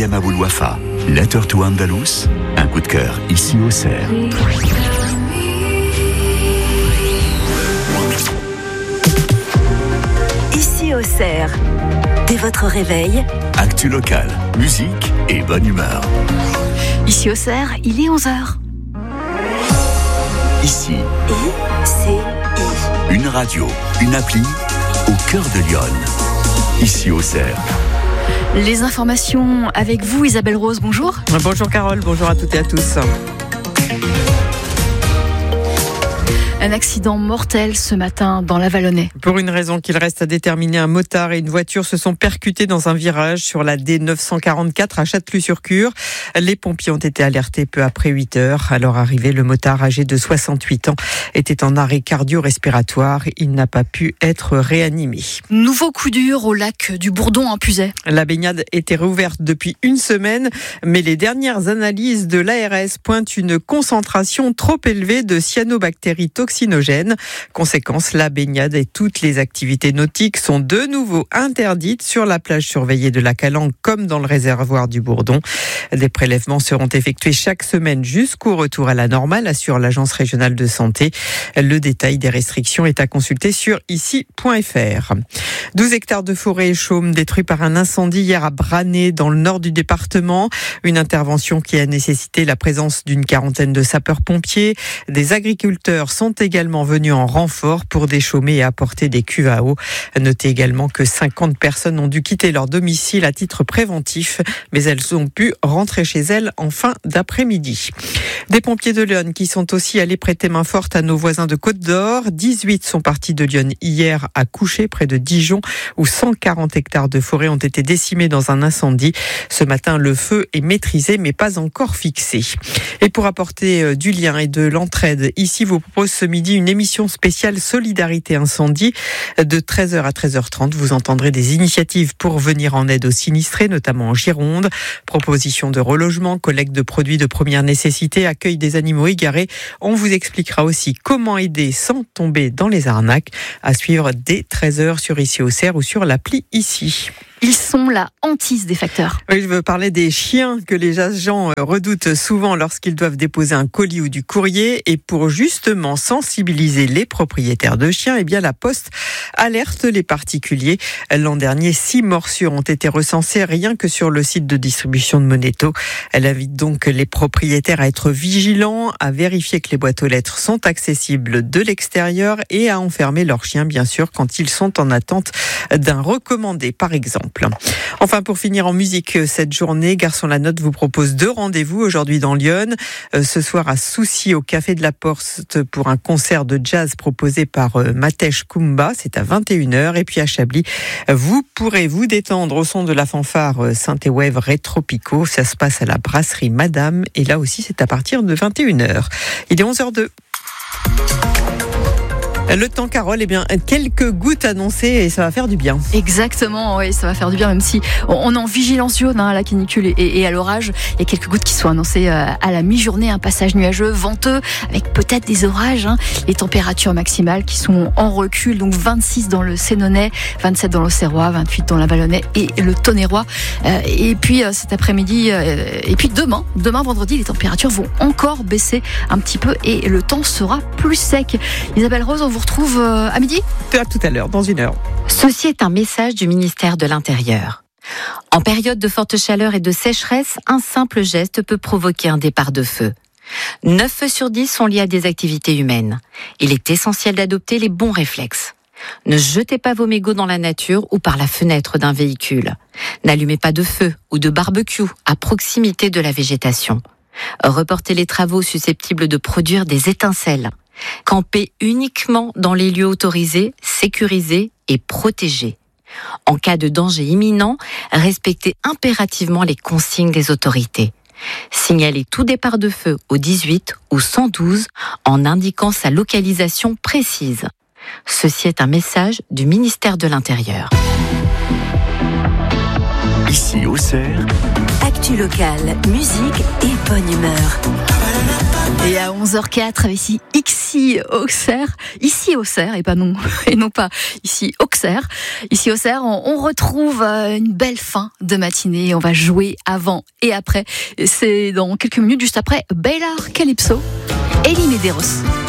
Mariam Aboulouafa. Letter to Andalous, un coup de cœur ici au Cerf. Ici au Cerf, dès votre réveil, Actu local, musique et bonne humeur. Ici au Cerf, il est 11h. Ici, ICI. une radio, une appli au cœur de Lyon. Ici au Cerf. Les informations avec vous, Isabelle Rose, bonjour. Bonjour Carole, bonjour à toutes et à tous. Un accident mortel ce matin dans la Vallonnais. Pour une raison qu'il reste à déterminer, un motard et une voiture se sont percutés dans un virage sur la D944 à Châtelus-sur-Cure. Les pompiers ont été alertés peu après 8 heures. À leur arrivée, le motard âgé de 68 ans était en arrêt cardio-respiratoire. Il n'a pas pu être réanimé. Nouveau coup dur au lac du Bourdon en Puisaye. La baignade était réouverte depuis une semaine, mais les dernières analyses de l'ARS pointent une concentration trop élevée de cyanobactéries toxinogènes. Conséquence, la baignade et toutes les activités nautiques sont de nouveau interdites sur la plage surveillée de la Calanque comme dans le réservoir du Bourdon. Des prélèvements seront effectués chaque semaine jusqu'au retour à la normale, assure l'Agence régionale de santé. Le détail des restrictions est à consulter sur ici.fr. 12 hectares de forêt et chaume détruits par un incendie hier à Branay dans le nord du département. Une intervention qui a nécessité la présence d'une quarantaine de sapeurs-pompiers. Des agriculteurs sont également venus en renfort pour déchaumer et apporter des cuves à eau. Notez également que 50 personnes ont dû quitter leur domicile à titre préventif, mais elles ont pu rentrer chez elles en fin d'après-midi. Des pompiers de Lyon qui sont aussi allés prêter main forte à nos voisins de Côte d'Or. 18 sont partis de Lyon hier à Couché, près de Dijon, où 140 hectares de forêt ont été décimés dans un incendie. Ce matin, le feu est maîtrisé, mais pas encore fixé. Et pour apporter du lien et de l'entraide, ici vous propose ce midi une émission spéciale Solidarité Incendie. De 13h à 13h30, vous entendrez des initiatives pour venir en aide aux sinistrés, notamment en Gironde. Proposition de relogement, collecte de produits de première nécessité, accueil des animaux égarés. On vous expliquera aussi comment aider sans tomber dans les arnaques. À suivre dès 13h sur Ici au Cerf ou sur l'appli Ici. Ils sont la hantise des facteurs. Oui, je veux parler des chiens que les agents redoutent souvent lorsqu'ils doivent déposer un colis ou du courrier. Et pour justement sensibiliser les propriétaires de chiens, eh bien la Poste alerte les particuliers. L'an dernier, 6 morsures ont été recensées rien que sur le site de distribution de Monéto. Elle invite donc les propriétaires à être vigilants, à vérifier que les boîtes aux lettres sont accessibles de l'extérieur et à enfermer leurs chiens, bien sûr, quand ils sont en attente d'un recommandé, par exemple. Enfin, pour finir en musique, cette journée, Garçon la Note vous propose 2 rendez-vous aujourd'hui dans Lyon. Ce soir à Soucy, au Café de la Poste, pour un concert de jazz proposé par Matej Kumba. C'est à 21h. Et puis à Chablis, vous pourrez vous détendre au son de la fanfare Synthwave Rétropico. Ça se passe à la brasserie Madame. Et là aussi, c'est à partir de 21h. Il est 11h02. Le temps, Carole, eh bien, quelques gouttes annoncées et ça va faire du bien. Exactement, oui, ça va faire du bien, même si on est en vigilance jaune à la canicule et à l'orage. Il y a quelques gouttes qui sont annoncées à la mi-journée, un passage nuageux, venteux, avec peut-être des orages. Les températures maximales qui sont en recul, donc 26 dans le Sénonais, 27 dans l'Auxerrois, 28 dans la Vallonnais et le Tonnerrois. Et puis cet après-midi, et puis demain vendredi, les températures vont encore baisser un petit peu et le temps sera plus sec. Isabelle Rose, on vous retrouve à midi ? À tout à l'heure, dans 1 heure. Ceci est un message du ministère de l'Intérieur. En période de forte chaleur et de sécheresse, un simple geste peut provoquer un départ de feu. 9 feux sur 10 sont liés à des activités humaines. Il est essentiel d'adopter les bons réflexes. Ne jetez pas vos mégots dans la nature ou par la fenêtre d'un véhicule. N'allumez pas de feu ou de barbecue à proximité de la végétation. Reportez les travaux susceptibles de produire des étincelles. Campez uniquement dans les lieux autorisés, sécurisés et protégés. En cas de danger imminent, respectez impérativement les consignes des autorités. Signalez tout départ de feu au 18 ou 112 en indiquant sa localisation précise. Ceci est un message du ministère de l'Intérieur. Ici Auxerre, Actu locale, musique et bonne humeur. Et à 11h04, ici Auxerre, et non pas ici Auxerre. Ici Auxerre, on retrouve une belle fin de matinée. On va jouer avant et après. C'est dans quelques minutes, juste après Bailar Calypso, Elie Medeiros.